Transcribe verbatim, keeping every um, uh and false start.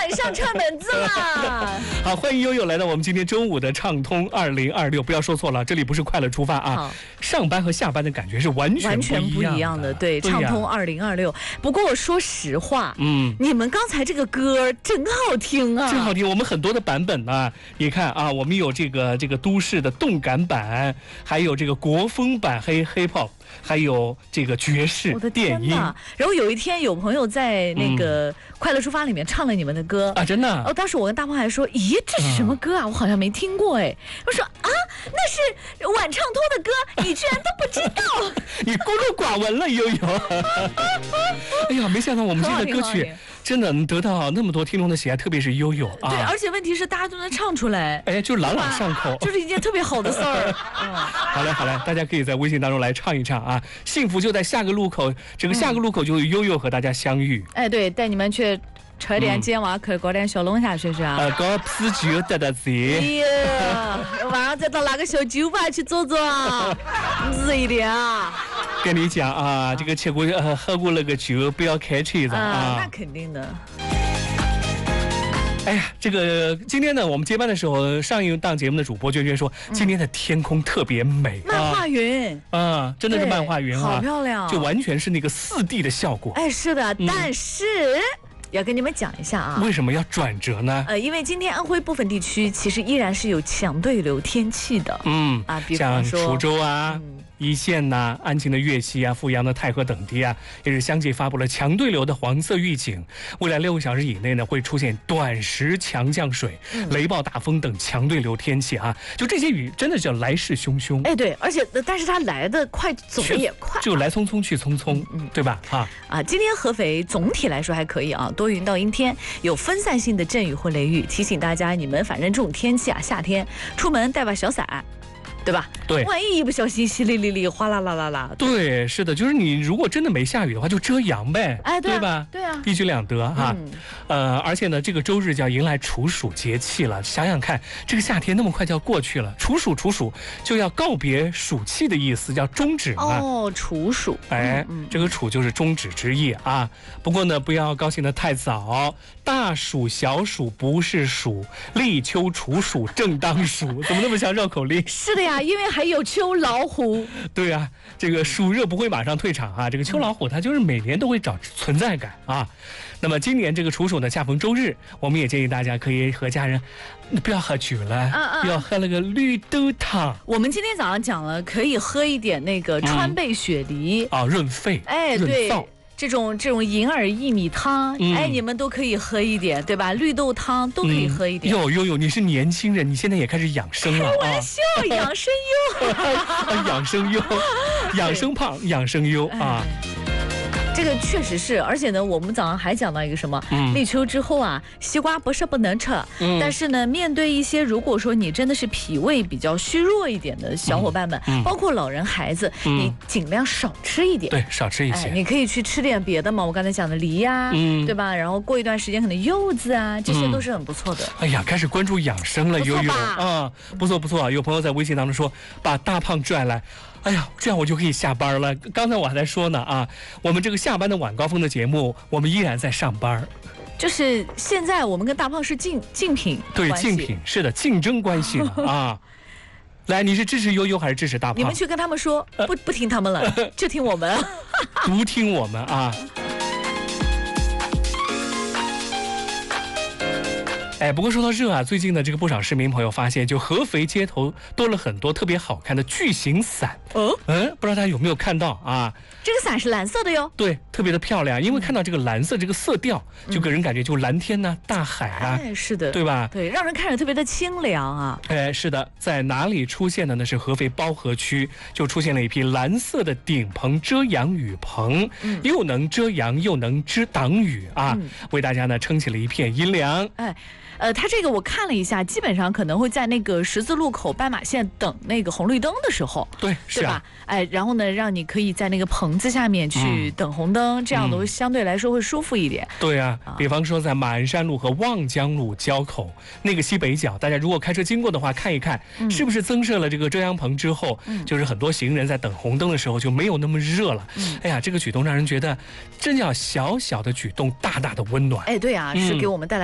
晚上串门子啦！ 好，欢迎悠悠来到我们今天中午的畅通二零二六。不要说错了，这里不是快乐出发啊，上班和下班的感觉是完全完全不一样的。对， 对畅通二零二六。不过我说实话，嗯，你们刚才这个歌真好听啊， 真好听。我们很多的版本呢，你看啊，我们有这个这个都市的动感版，还有这个国风版黑 hip hop。还有这个爵士电音， 然后有一天有朋友在那个《快乐出发》里面唱了你们的歌、嗯、 啊，真的。 哦，当时我跟大胖还说，咦，这是什么歌啊？嗯、我好像没听过哎。我说啊，那是晚畅通的歌，你居然都不知道？ 你孤陋寡闻了，悠悠。哎呀，没想到我们这个歌曲真的能得到那么多听众的喜爱，特别是悠悠啊。 对，而且问题是大家都能唱出来， 哎，就朗朗上口， 就是一件特别好的事儿。 嗯，好嘞，好嘞，大家可以在微信当中来唱一唱啊。幸福就在下个路口，这个下个路口就有悠悠和大家相遇。 哎，对，带你们去吃点煎娃去搞点小龙虾，是不是啊？ 呃，搞啤酒得得醉。 哎呀，晚上再到那个小酒吧去坐坐，热一点啊。 跟你讲啊，这个吃过呃喝过那个酒，不要开车子啊。 啊，那肯定的。 哎呀，这个今天呢，我们接班的时候，上一档节目的主播娟娟说，今天的天空特别美， 漫画云啊，真的是漫画云啊， 好漂亮， 就完全是那个四 D 的效果。 哎，是的，嗯、但是要跟你们讲一下啊， 为什么要转折呢？ 呃，因为今天安徽部分地区其实依然是有强对流天气的， 嗯啊，比方说像滁州啊。嗯一线呐、啊、安庆的岳西啊、阜阳的太和等地啊，也是相继发布了强对流的黄色预警。未来六个小时以内呢，会出现短时强降水、嗯、雷暴、大风等强对流天气啊。就这些雨真的叫来势汹汹。 哎，对，而且但是它来的快，走的也快， 就来匆匆去匆匆，嗯嗯，对吧？啊啊，今天合肥总体来说还可以啊，多云到阴天，有分散性的阵雨或雷雨。提醒大家，你们反正这种天气啊，夏天出门带把小伞。对吧？ 对， 万一一不小心淅沥沥沥哗啦啦啦啦。 对，是的，就是你如果真的没下雨的话，就遮阳呗， 哎，对,、啊、 对吧？ 对啊， 一举两得哈、嗯。呃，而且呢，这个周日就要迎来处暑节气了。想想看，这个夏天那么快就要过去了，处暑处暑就要告别暑气的意思，叫终止嘛。 哦，处暑， 哎，嗯嗯、这个处就是终止之意啊。不过呢，不要高兴得太早，大暑小暑不是暑，立秋处暑正当暑，怎么那么像绕口令？ 是的呀。因为还有秋老虎， 对啊，这个暑热不会马上退场啊，这个秋老虎它就是每年都会找存在感啊。那么今年这个处暑呢，恰逢周日，我们也建议大家可以和家人不要喝酒了，啊啊、要喝那个绿豆汤。 我们今天早上讲了，可以喝一点那个川贝雪梨啊、嗯，润肺， 哎， 润燥。 这种这种银耳薏米汤，嗯、哎，你们都可以喝一点，对吧？绿豆汤都可以喝一点。 哟哟哟，你是年轻人，你现在也开始养生了啊！ 开玩笑，养生优， 养生优，养生胖，养生优啊。 这个确实是，而且呢，我们早上还讲到一个什么，嗯、立秋之后啊，西瓜不是不能吃，嗯、但是呢，面对一些如果说你真的是脾胃比较虚弱一点的小伙伴们，嗯、包括老人孩子，嗯、你尽量少吃一点， 对，少吃一些， 哎，你可以去吃点别的嘛，我刚才讲的梨呀、啊，嗯、对吧？然后过一段时间可能柚子啊，这些都是很不错的。 嗯、哎呀，开始关注养生了，悠悠啊，不错不错。有朋友在微信当中说，把大胖拽来。哎呀，这样我就可以下班了。刚才我还在说呢啊，我们这个下班的晚高峰的节目，我们依然在上班。 就是现在我们跟大胖是竞竞品， 对，竞品是的，竞争关系啊。来，你是支持悠悠还是支持大胖？ 你们去跟他们说，不不听他们了，就听我们， 独听我们啊。哎，不过说到热啊，最近呢，这个不少市民朋友发现，就合肥街头多了很多特别好看的巨型伞。哦，嗯，不知道大家有没有看到啊？ 这个伞是蓝色的哟。 对，特别的漂亮，因为看到这个蓝色这个色调，就给人感觉就蓝天呐、啊、大海啊， 哎，是的， 对吧？ 对，让人看着特别的清凉啊。 哎，是的，在哪里出现的呢？是合肥包河区，就出现了一批蓝色的顶棚遮阳雨棚，嗯、又能遮阳又能遮挡雨啊，嗯、为大家呢撑起了一片阴凉。 哎。呃，它这个我看了一下，基本上可能会在那个十字路口斑马线等那个红绿灯的时候， 对， 是吧？哎，然后呢，让你可以在那个棚子下面去等红灯，嗯、这样的相对来说会舒服一点。 对啊，啊比方说在马鞍山路和望江路交口那个西北角，大家如果开车经过的话，看一看、嗯、是不是增设了这个遮阳棚之后，嗯、就是很多行人在等红灯的时候就没有那么热了。嗯、哎呀，这个举动让人觉得，真叫小小的举动，大大的温暖。 哎，对啊，是给我们带来。